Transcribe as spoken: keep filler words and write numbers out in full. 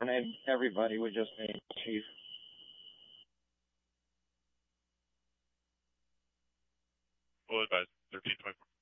and everybody with just me, Chief. Well advised. thirteen twenty-four.